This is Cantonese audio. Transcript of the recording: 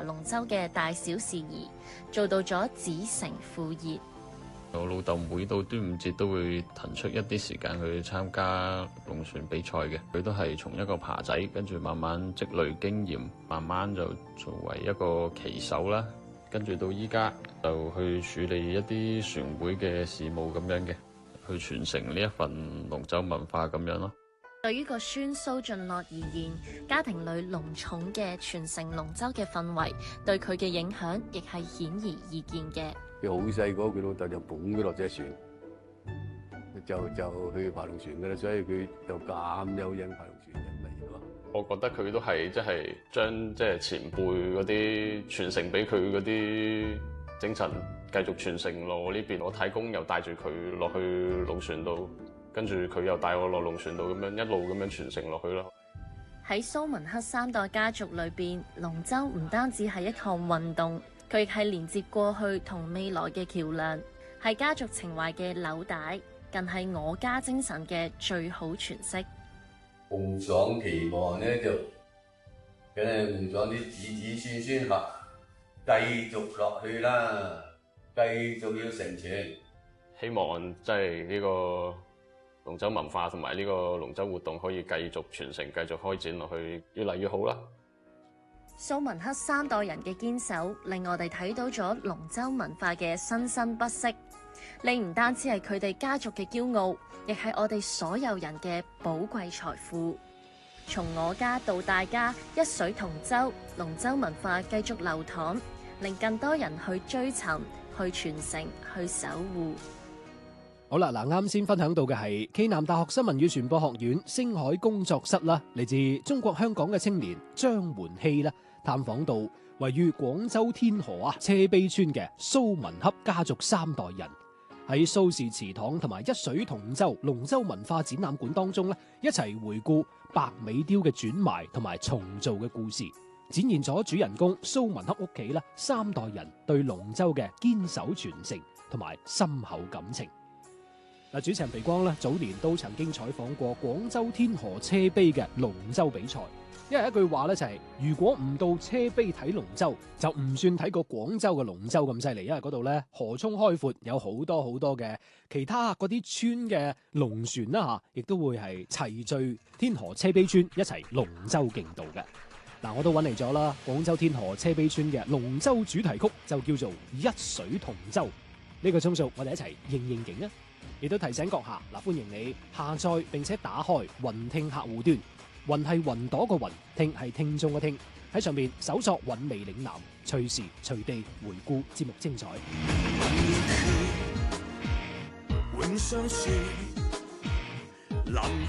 查龍舟嘅大小事宜，做到咗子承父業。 我老豆每到端午節都會騰出一啲時間去參加龍船比賽嘅。佢都係從一個爬仔，跟住慢慢積累經驗，慢慢就作為一個旗手啦。跟住到依家就去處理一啲船會嘅事務咁樣嘅，去傳承呢一份龍舟文化咁樣咯。 對於個孫蘇俊樂而言，家庭裏隆重嘅傳承龍舟嘅氛圍，對佢嘅影響亦係顯而易見嘅。 佢好細個，佢老豆就捧佢落隻船，就去爬龍船噶啦，所以佢就咁有癮爬龍船嘅嚟咯。 我覺得佢都係將前輩嗰啲傳承俾佢嗰啲精神繼續傳承落我呢邊。我太公又帶住佢落去龍船度，跟住佢又帶我落龍船度，咁樣一路咁樣傳承落去咯。 喺蘇文克三代家族裏邊，龍舟唔單止係一項運動。佢亦係連接過去同未來嘅橋梁，係家族情懷嘅紐帶，更係我家精神嘅最好詮釋。 夢想期望呢，就梗係夢想啲子子孫孫繼續落去啦，繼續要成全。 希望呢個龍舟文化同埋呢個龍舟活動可以繼續傳承、繼續開展落去，越嚟越好啦。 蘇文克三代人嘅堅守，令我哋睇到咗龍舟文化嘅生生不息。你唔單止係佢哋家族嘅驕傲，亦係我哋所有人嘅寶貴財富。從我家到大家，一水同舟，龍舟文化繼續流淌，令更多人去追尋、去傳承、去守護。 好啦，啱先分享到嘅係暨南大學新聞與傳播學院星海工作室啦，嚟自中國香港嘅青年張門希啦，探訪到位於廣州天河車陂村嘅蘇文克家族三代人，喺蘇氏祠堂同埋一水同舟龍舟文化展覽館當中咧，一齊回顧白尾雕嘅轉埋同埋重造嘅故事，展現咗主人公蘇文克屋企啦三代人對龍舟嘅堅守傳承同埋深厚感情。主持人肥光咧，早年都曾經採訪過廣州天河車陂嘅龍舟比賽，因為一句話咧就係、如果唔到車陂睇龍舟，就唔算睇過廣州嘅龍舟咁犀利，因為嗰度咧河涌開闊，有好多嘅其他嗰啲村嘅龍船啦吓，亦都會係齊聚天河車陂村一齊龍舟競渡嘅。我都揾嚟咗啦，廣州天河車陂村嘅龍舟主題曲就叫做《一水同舟》，呢個鐘數我哋一齊應應景啊！亦都提醒閣下，歡迎你下載並且打開雲聽客戶端，雲係雲朵個雲，聽係聽眾嘅聽，喺上面搜索韻味嶺南，隨時隨地回顧節目精彩。永相